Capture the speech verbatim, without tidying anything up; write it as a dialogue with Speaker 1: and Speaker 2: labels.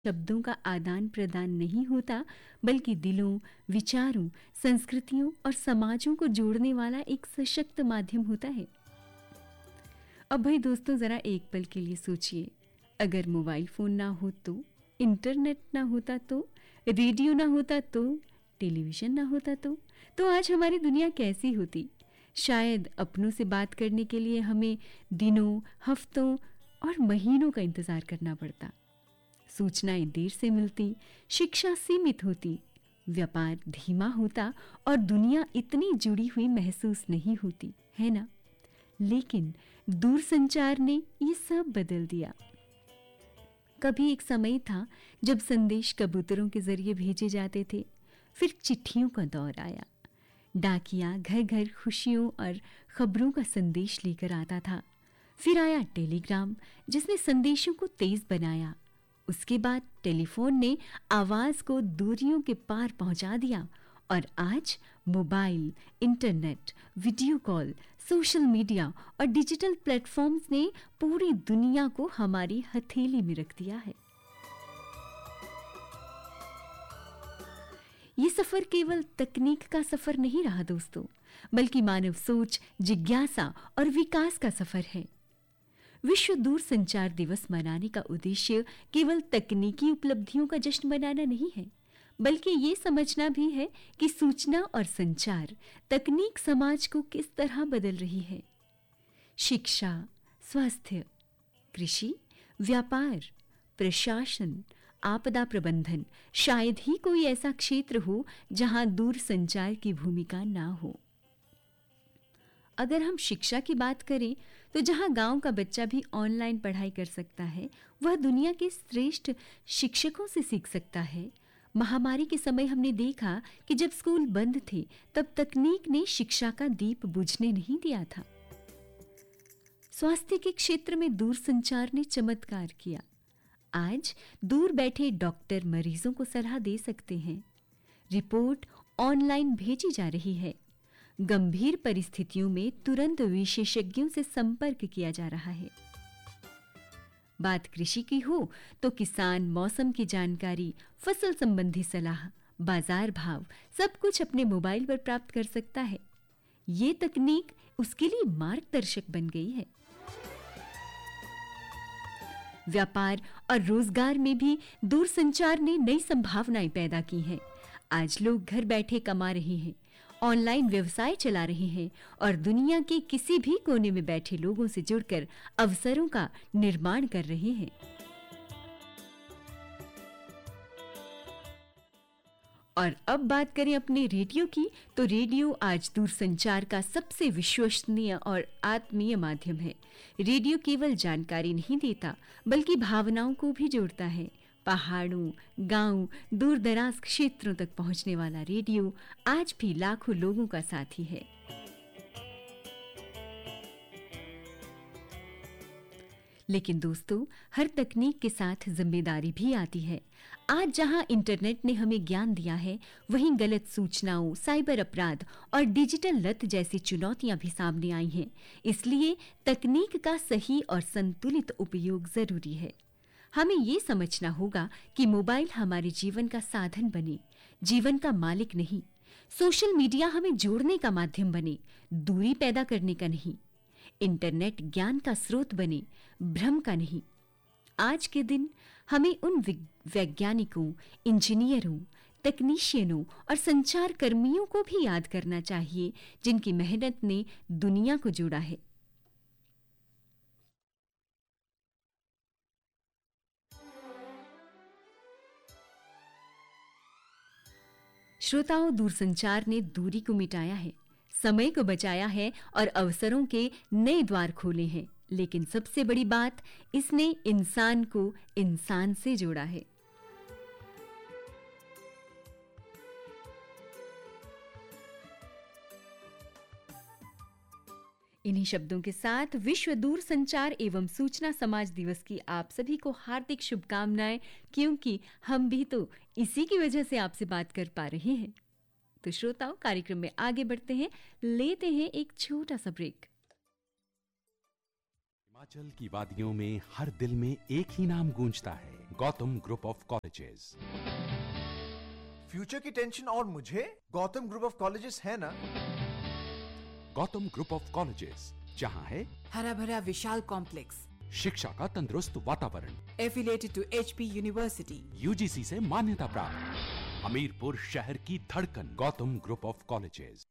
Speaker 1: शब्दों का आदान प्रदान नहीं होता, बल्कि दिलों, विचारों, संस्कृतियों और समाजों को जोड़ने वाला एक सशक्त माध्यम होता है। अब भाई दोस्तों, ज़रा एक पल के लिए सोचिए, अगर मोबाइल फ़ोन ना हो तो, इंटरनेट ना होता तो, रेडियो ना होता तो, टेलीविज़न ना होता तो तो आज हमारी दुनिया कैसी होती? शायद अपनों से बात करने के लिए हमें दिनों, हफ्तों और महीनों का इंतज़ार करना पड़ता। सूचनाएं देर से मिलती, शिक्षा सीमित होती, व्यापार धीमा होता और दुनिया इतनी जुड़ी हुई महसूस नहीं होती, है ना? लेकिन दूरसंचार ने ये सब बदल दिया। कभी एक समय था जब संदेश कबूतरों के जरिए भेजे जाते थे, फिर चिट्ठियों का दौर आया। डाकिया घर घर खुशियों और खबरों का संदेश लेकर आता था। फिर आया टेलीग्राम, जिसने संदेशों को तेज बनाया। उसके बाद टेलीफोन ने आवाज को दूरियों के पार पहुंचा दिया और आज mobile, internet, video call, social media और डिजिटल प्लेटफॉर्म्स ने पूरी दुनिया को हमारी हथेली में रख दिया है। ये सफर केवल तकनीक का सफर नहीं रहा दोस्तों, बल्कि मानव सोच, जिज्ञासा और विकास का सफर है। विश्व दूरसंचार दिवस मनाने का उद्देश्य केवल तकनीकी उपलब्धियों का जश्न मनाना नहीं है, बल्कि ये समझना भी है कि सूचना और संचार तकनीक समाज को किस तरह बदल रही है। शिक्षा, स्वास्थ्य, कृषि, व्यापार, प्रशासन, आपदा प्रबंधन, शायद ही कोई ऐसा क्षेत्र हो जहां दूरसंचार की भूमिका ना हो। अगर हम शिक्षा की बात करें तो जहां गांव का बच्चा भी ऑनलाइन पढ़ाई कर सकता है, वह दुनिया के श्रेष्ठ शिक्षकों से सीख सकता है। महामारी के समय हमने देखा कि जब स्कूल बंद थे, तब तकनीक ने शिक्षा का दीप बुझने नहीं दिया था। स्वास्थ्य के क्षेत्र में दूरसंचार ने चमत्कार किया। आज दूर बैठे डॉक्टर मरीजों को सलाह दे सकते हैं। रिपोर्ट ऑनलाइन भेजी जा रही है। गंभीर परिस्थितियों में तुरंत विशेषज्ञों से संपर्क किया जा रहा है। बात कृषि की हो तो किसान मौसम की जानकारी, फसल संबंधी सलाह, बाजार भाव सब कुछ अपने मोबाइल पर प्राप्त कर सकता है। ये तकनीक उसके लिए मार्गदर्शक बन गई है। व्यापार और रोजगार में भी दूरसंचार ने नई संभावनाएं पैदा की हैं। आज लोग घर बैठे कमा रहे हैं, ऑनलाइन व्यवसाय चला रहे हैं और दुनिया के किसी भी कोने में बैठे लोगों से जुड़कर अवसरों का निर्माण कर रहे हैं। और अब बात करें अपने रेडियो की, तो रेडियो आज दूरसंचार का सबसे विश्वसनीय और आत्मीय माध्यम है। रेडियो केवल जानकारी नहीं देता, बल्कि भावनाओं को भी जोड़ता है। पहाड़ों, गांव, दूर दराज क्षेत्रों तक पहुंचने वाला रेडियो आज भी लाखों लोगों का साथी है। लेकिन दोस्तों, हर तकनीक के साथ जिम्मेदारी भी आती है। आज जहां इंटरनेट ने हमें ज्ञान दिया है, वहीं गलत सूचनाओं, साइबर अपराध और डिजिटल लत जैसी चुनौतियां भी सामने आई हैं। इसलिए तकनीक का सही और संतुलित उपयोग जरूरी है। हमें ये समझना होगा कि मोबाइल हमारे जीवन का साधन बने, जीवन का मालिक नहीं। सोशल मीडिया हमें जोड़ने का माध्यम बने, दूरी पैदा करने का नहीं। इंटरनेट ज्ञान का स्रोत बने, भ्रम का नहीं। आज के दिन हमें उन वैज्ञानिकों, इंजीनियरों, तकनीशियनों और संचार कर्मियों को भी याद करना चाहिए, जिनकी मेहनत ने दुनिया को जोड़ा है। श्रोताओं, दूरसंचार ने दूरी को मिटाया है, समय को बचाया है और अवसरों के नए द्वार खोले हैं। लेकिन सबसे बड़ी बात, इसने इंसान को इंसान से जोड़ा है। इन्हीं शब्दों के साथ विश्व दूरसंचार एवं सूचना समाज दिवस की आप सभी को हार्दिक शुभकामनाएं, क्योंकि हम भी तो इसी की वजह से आपसे बात कर पा रहे हैं। तो श्रोताओं, कार्यक्रम में आगे बढ़ते हैं, लेते हैं एक छोटा सा ब्रेक।
Speaker 2: हिमाचल की वादियों में हर दिल में एक ही नाम गूंजता है, Gautam group of colleges.
Speaker 3: Future की टेंशन और मुझे गौतम ग्रुप ऑफ कॉलेजेस है ना।
Speaker 2: गौतम ग्रुप ऑफ कॉलेजेस, जहां है
Speaker 4: हरा भरा विशाल कॉम्प्लेक्स,
Speaker 2: शिक्षा का तंदुरुस्त वातावरण,
Speaker 4: affiliated to HP university,
Speaker 2: UGC से मान्यता प्राप्त, हमीरपुर शहर की धड़कन, गौतम ग्रुप ऑफ कॉलेजेस।